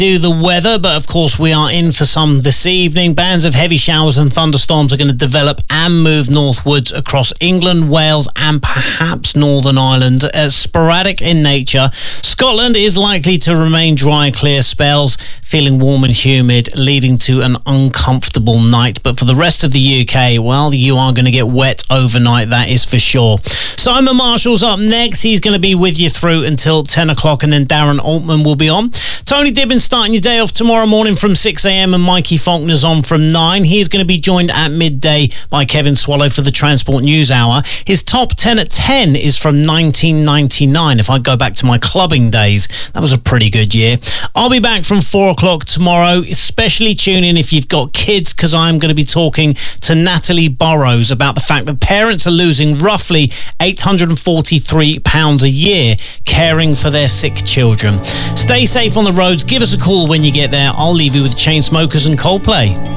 do the weather, but of course we are in for some this evening. Bands of heavy showers and thunderstorms are going to develop and move northwards across England, Wales and perhaps Northern Ireland. Sporadic in nature. Scotland is likely to remain dry, clear spells, feeling warm and humid, leading to an uncomfortable night. But for the rest of the UK, well, you are going to get wet overnight, that is for sure. Simon Marshall's up next. He's going to be with you through until 10 o'clock, and then Darren Altman will be on. Tony Dibbins starting your day off tomorrow morning from 6 a.m. and Mikey Faulkner's on from 9. He's going to be joined at midday by Kevin Swallow for the Transport News Hour. His top 10 at 10 is from 1999. If I go back to my clubbing days, that was a pretty good year. I'll be back from 4 o'clock tomorrow. Especially tune in if you've got kids, because I'm going to be talking to Natalie Burrows about the fact that parents are losing roughly £843 a year caring for their sick children. Stay safe on the roads. Give us a call when you get there. I'll leave you with Chainsmokers and Coldplay.